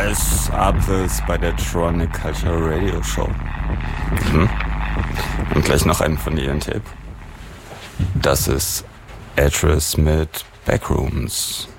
Yes, Others bei der Tronic Culture Radio Show. Und gleich noch einen von ihren Tape. Das ist Address mit Backrooms.